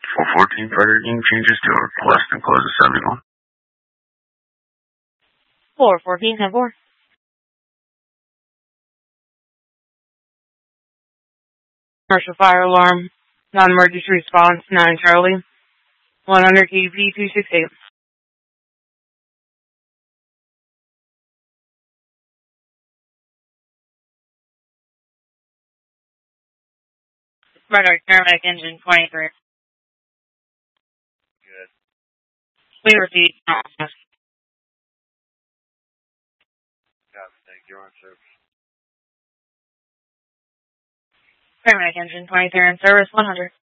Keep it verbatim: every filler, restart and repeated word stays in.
four fourteen, further in changes to request and close assembly line. four fourteen, ten four. Commercial fire alarm, non-emergency response, nine Charlie, one hundred K P two six eight. Radar, paramedic engine twenty-three. Good. We received. Copy, thank you. On service. Paramedic engine twenty-three in service, one hundred.